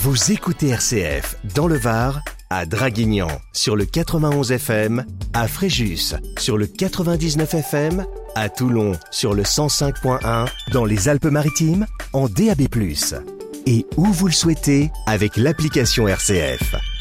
Vous écoutez RCF dans le Var, à Draguignan sur le 91 FM, à Fréjus sur le 99 FM, à Toulon sur le 105.1, dans les Alpes-Maritimes en DAB+. Et où vous le souhaitez avec l'application RCF.